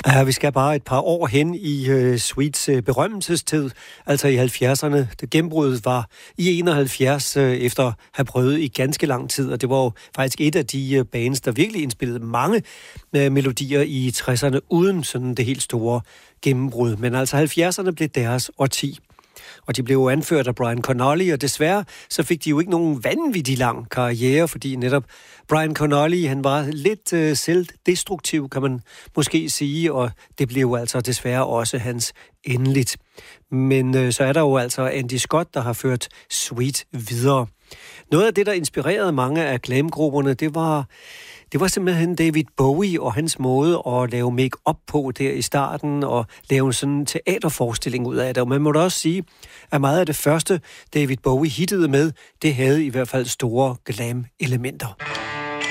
Ja, vi skal bare et par år hen i Sweets berømmelsestid, altså i 70'erne. Det gennembruddet var i 71 efter at have prøvet i ganske lang tid, og det var jo faktisk et af de bands, der virkelig indspillede mange melodier i 60'erne uden sådan det helt store gennembrud. Men altså 70'erne blev deres årti. Og de blev jo anført af Brian Connolly, og desværre så fik de jo ikke nogen vanvittig lang karriere, fordi netop Brian Connolly, han var lidt selvdestruktiv, kan man måske sige, og det blev jo altså desværre også hans endeligt. Men så er der jo altså Andy Scott, der har ført Sweet videre. Noget af det, der inspirerede mange af glamgrupperne, det var simpelthen David Bowie og hans måde at lave make-up på der i starten og lave sådan en teaterforestilling ud af det. Og man må da også sige, at meget af det første, David Bowie hittede med, det havde i hvert fald store glam-elementer.